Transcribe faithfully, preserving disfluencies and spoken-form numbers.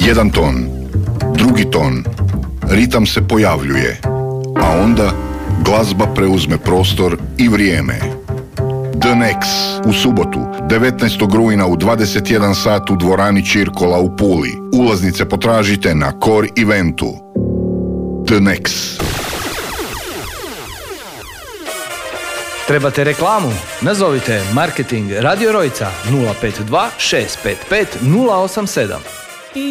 Jedan ton, drugi ton, ritam se pojavljuje, a onda glazba preuzme prostor i vrijeme. The Nex u subotu, devetnaestog rujna u dvadeset jedan sat u dvorani Čirkola u Puli. Ulaznice potražite na Core Eventu. The Nex. Trebate reklamu? Nazovite Marketing Radio Rojca nula pet dva šest pet pet nula osam sedam.